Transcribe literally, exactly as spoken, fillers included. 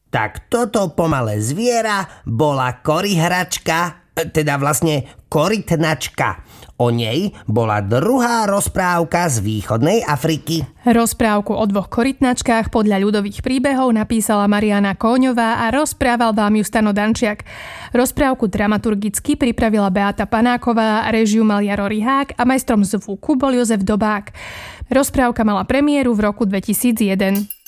Tak toto pomalé zviera bola koryhračka, teda vlastne korytnačka. O nej bola druhá rozprávka z východnej Afriky. Rozprávku o dvoch korytnačkách podľa ľudových príbehov napísala Mariana Kóňová a rozprával vám ju Stano Dančiak. Rozprávku dramaturgicky pripravila Beata Panáková, režiu mal Jaro Rihák a majstrom zvuku bol Jozef Dobák. Rozprávka mala premiéru v roku dvetisícjeden.